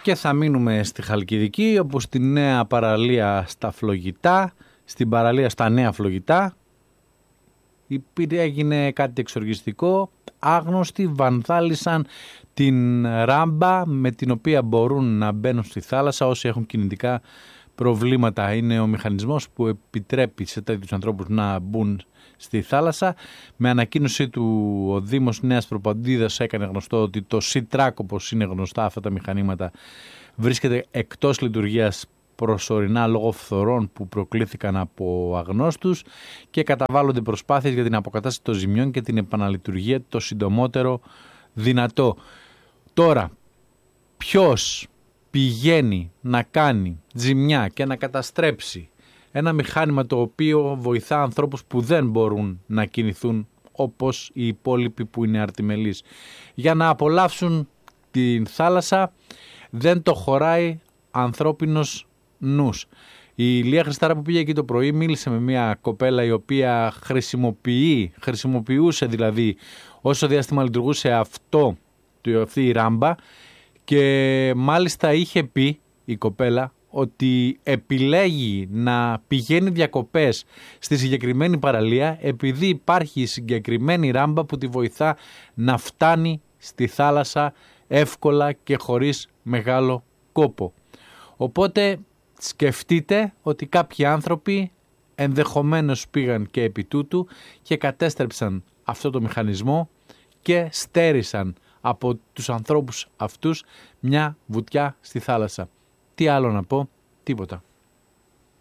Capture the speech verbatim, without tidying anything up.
Και θα μείνουμε στη Χαλκιδική, όπου στη νέα παραλία στα Φλογητά, στην παραλία στα Νέα Φλογητά, έγινε κάτι εξοργιστικό. Άγνωστοι βανδάλισαν την ράμπα με την οποία μπορούν να μπαίνουν στη θάλασσα όσοι έχουν κινητικά προβλήματα. Είναι ο μηχανισμός που επιτρέπει σε τέτοιους ανθρώπους να μπουν στη θάλασσα. Με ανακοίνωσή του ο Δήμος Νέας Προπαντίδας έκανε γνωστό ότι το Sea-Track, όπως είναι γνωστά αυτά τα μηχανήματα, βρίσκεται εκτός λειτουργίας προσωρινά λόγω φθορών που προκλήθηκαν από αγνώστους και καταβάλλονται προσπάθειες για την αποκατάσταση των ζημιών και την επαναλειτουργία το συντομότερο δυνατό. Τώρα, ποιος πηγαίνει να κάνει ζημιά και να καταστρέψει ένα μηχάνημα το οποίο βοηθά ανθρώπους που δεν μπορούν να κινηθούν όπως οι υπόλοιποι που είναι αρτιμελείς για να απολαύσουν την θάλασσα, δεν το χωράει ανθρώπινος νους. Η Λία Χριστάρα που πήγε εκεί το πρωί μίλησε με μια κοπέλα η οποία χρησιμοποιεί, χρησιμοποιούσε δηλαδή όσο διάστημα λειτουργούσε αυτό, αυτή η ράμπα, και μάλιστα είχε πει η κοπέλα ότι επιλέγει να πηγαίνει διακοπές στη συγκεκριμένη παραλία επειδή υπάρχει η συγκεκριμένη ράμπα που τη βοηθά να φτάνει στη θάλασσα εύκολα και χωρίς μεγάλο κόπο. Οπότε σκεφτείτε ότι κάποιοι άνθρωποι ενδεχομένως πήγαν και επί τούτου και κατέστρεψαν αυτό το μηχανισμό και στέρισαν από τους ανθρώπους αυτούς μια βουτιά στη θάλασσα. Τι άλλο να πω, τίποτα.